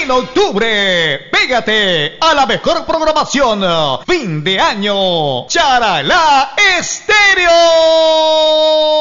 En octubre, pégate a la mejor programación. Fin de año, Charalá Estéreo.